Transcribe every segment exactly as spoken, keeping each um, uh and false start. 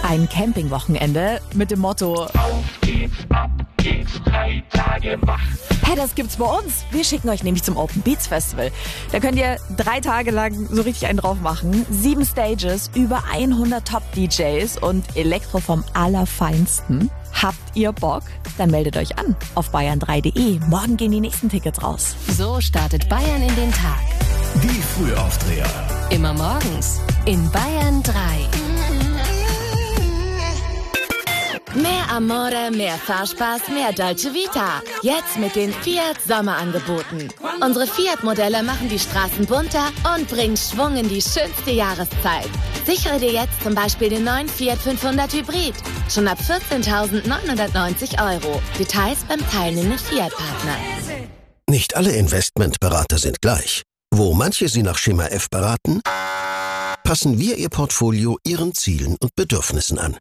Ein Campingwochenende mit dem Motto: Auf geht's, ab geht's, drei Tage wach. Hey, das gibt's bei uns. Wir schicken euch nämlich zum Open Beats Festival. Da könnt ihr drei Tage lang so richtig einen drauf machen. Sieben Stages, über hundert Top-D Js und Elektro vom Allerfeinsten. Habt ihr Bock? Dann meldet euch an auf bayern drei punkt de. Morgen gehen die nächsten Tickets raus. So startet Bayern in den Tag. Die Frühaufdreher. Immer morgens in Bayern drei. Mehr Amore, mehr Fahrspaß, mehr Dolce Vita. Jetzt mit den Fiat Sommerangeboten. Unsere Fiat-Modelle machen die Straßen bunter und bringen Schwung in die schönste Jahreszeit. Sichere dir jetzt zum Beispiel den neuen Fiat fünfhundert Hybrid. Schon ab vierzehntausendneunhundertneunzig Euro. Details beim teilnehmenden Fiat-Partner. Nicht alle Investmentberater sind gleich. Wo manche Sie nach Schema F beraten, passen wir Ihr Portfolio Ihren Zielen und Bedürfnissen an.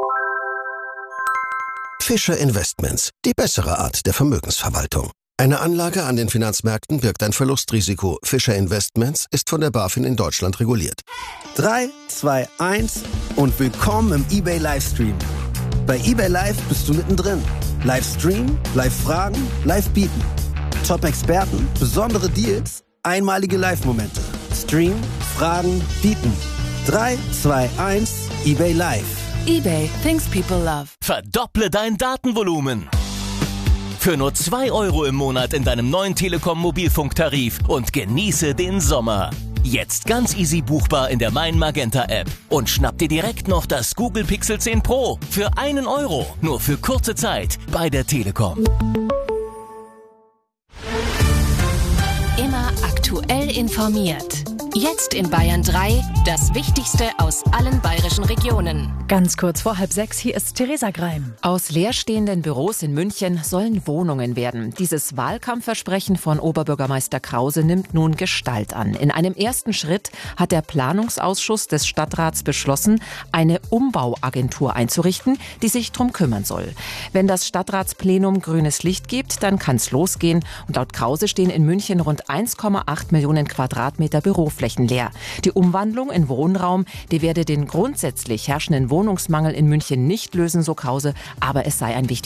Fischer Investments, die bessere Art der Vermögensverwaltung. Eine Anlage an den Finanzmärkten birgt ein Verlustrisiko. Fischer Investments ist von der BaFin in Deutschland reguliert. drei, zwei, eins und willkommen im eBay Livestream. Bei eBay Live bist du mittendrin. Livestream, Live-Fragen, Live-Bieten. Top-Experten, besondere Deals, einmalige Live-Momente. Stream, Fragen, Bieten. drei, zwei, eins, eBay Live. eBay, things people love. Verdopple dein Datenvolumen. Für nur zwei Euro im Monat in deinem neuen Telekom-Mobilfunktarif und genieße den Sommer. Jetzt ganz easy buchbar in der Mein Magenta App. Und schnapp dir direkt noch das Google Pixel zehn Pro für einen Euro. Nur für kurze Zeit bei der Telekom. Immer aktuell informiert. Jetzt in Bayern drei, das Wichtigste aus allen bayerischen Regionen. Ganz kurz vor halb sechs, hier ist Theresa Greim. Aus leerstehenden Büros in München sollen Wohnungen werden. Dieses Wahlkampfversprechen von Oberbürgermeister Krause nimmt nun Gestalt an. In einem ersten Schritt hat der Planungsausschuss des Stadtrats beschlossen, eine Umbauagentur einzurichten, die sich drum kümmern soll. Wenn das Stadtratsplenum grünes Licht gibt, dann kann's losgehen. Und laut Krause stehen in München rund eins Komma acht Millionen Quadratmeter Büroflächen leer. Die Umwandlung in Wohnraum, die werde den grundsätzlich herrschenden Wohnungsmangel in München nicht lösen, so Krause, aber es sei ein wichtiges